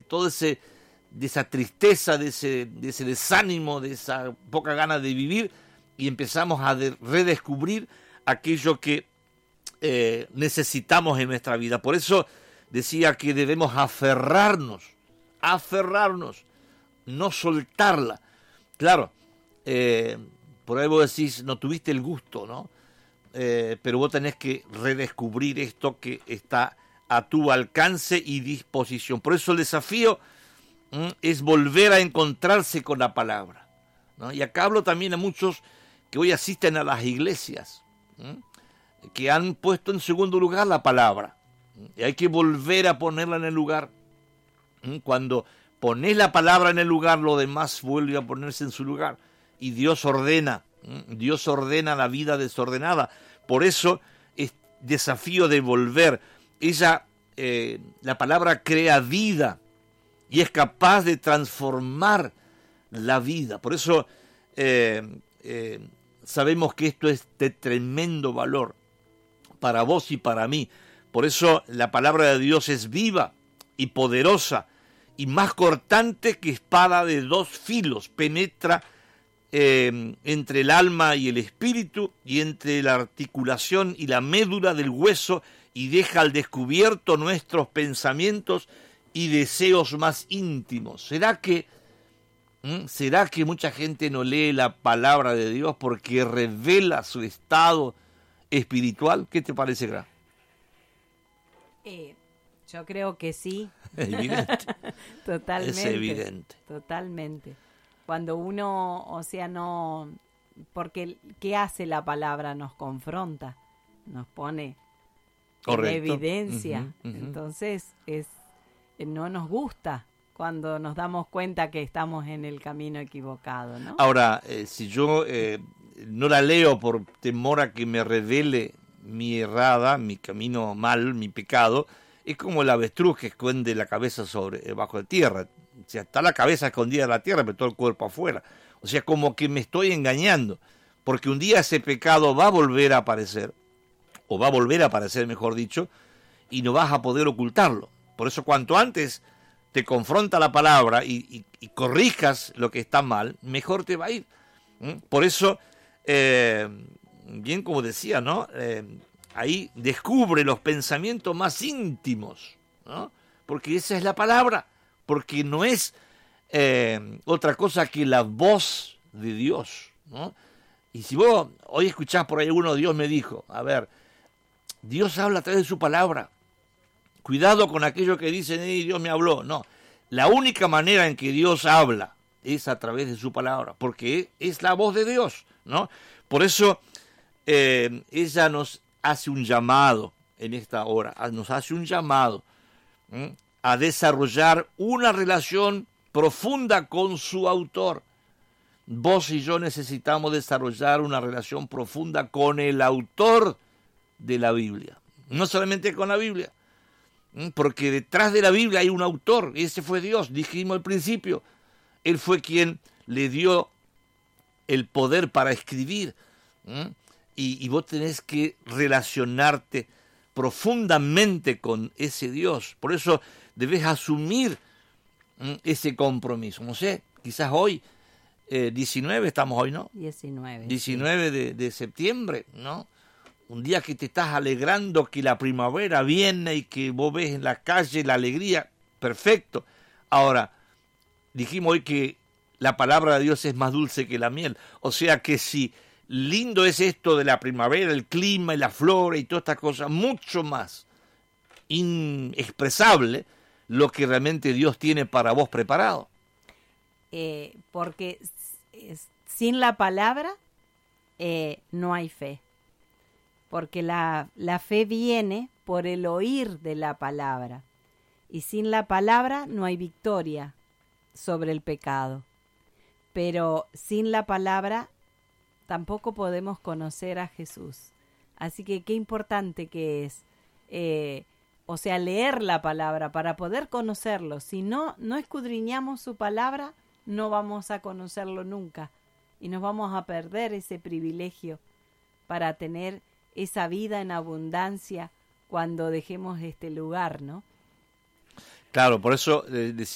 todo ese, de esa tristeza, de ese desánimo, de esa poca gana de vivir, y empezamos a redescubrir aquello que necesitamos en nuestra vida. Por eso decía que debemos aferrarnos, no soltarla. Claro, por ahí vos decís, no tuviste el gusto, ¿no? Pero vos tenés que redescubrir esto que está a tu alcance y disposición. Por eso el desafío es volver a encontrarse con la palabra, ¿no? Y acá hablo también a muchos que hoy asisten a las iglesias, que han puesto en segundo lugar la palabra. Y hay que volver a ponerla en el lugar. Cuando pones la palabra en el lugar, lo demás vuelve a ponerse en su lugar. Y Dios ordena la vida desordenada. Por eso es desafío de volver. La palabra crea vida y es capaz de transformar la vida. Por eso sabemos que esto es de tremendo valor para vos y para mí. Por eso la palabra de Dios es viva y poderosa y más cortante que espada de dos filos. Penetra entre el alma y el espíritu y entre la articulación y la médula del hueso y deja al descubierto nuestros pensamientos y deseos más íntimos. ¿Será que mucha gente no lee la palabra de Dios porque revela su estado espiritual? ¿Qué te parece, Gra? Yo creo que sí. Es evidente. Totalmente. Es evidente. Totalmente. Cuando uno, no... Porque, ¿qué hace la palabra? Nos confronta, nos pone Correcto. en evidencia. Entonces, no nos gusta cuando nos damos cuenta que estamos en el camino equivocado, ¿no? Ahora, si yo no la leo por temor a que me revele mi errada, mi camino mal, mi pecado, es como el avestruz que esconde la cabeza bajo de tierra. O sea, está la cabeza escondida en la tierra, pero todo el cuerpo afuera. O sea, como que me estoy engañando, porque un día ese pecado va a volver a aparecer, o va a volver a aparecer, mejor dicho, y no vas a poder ocultarlo. Por eso, cuanto antes te confronta la palabra y corrijas lo que está mal, mejor te va a ir. Por eso, bien como decía, ¿no? Ahí descubre los pensamientos más íntimos, ¿no? Porque esa es la palabra, porque no es otra cosa que la voz de Dios, ¿no? Y si vos hoy escuchás por ahí uno, Dios me dijo, a ver, Dios habla a través de su palabra. Cuidado con aquello que dicen, Dios me habló. No, la única manera en que Dios habla es a través de su palabra, porque es la voz de Dios, ¿no? Por eso ella nos hace un llamado en esta hora, nos hace un llamado a desarrollar una relación profunda con su autor. Vos y yo necesitamos desarrollar una relación profunda con el autor de la Biblia, no solamente con la Biblia, porque detrás de la Biblia hay un autor, y ese fue Dios, dijimos al principio. Él fue quien le dio el poder para escribir, y vos tenés que relacionarte profundamente con ese Dios. Por eso debes asumir ese compromiso. No sé, quizás hoy, 19 estamos hoy, ¿no? 19 sí. de septiembre, ¿no? Un día que te estás alegrando que la primavera viene y que vos ves en la calle la alegría, perfecto. Ahora, dijimos hoy que la palabra de Dios es más dulce que la miel. O sea que si lindo es esto de la primavera, el clima y la flora y todas estas cosas, mucho más inexpresable lo que realmente Dios tiene para vos preparado. Porque sin la palabra no hay fe. Porque la fe viene por el oír de la palabra. Y sin la palabra no hay victoria sobre el pecado. Pero sin la palabra tampoco podemos conocer a Jesús. Así que qué importante que es, leer la palabra para poder conocerlo. Si no escudriñamos su palabra, no vamos a conocerlo nunca. Y nos vamos a perder ese privilegio para tener esa vida en abundancia cuando dejemos este lugar, ¿no? Claro, por eso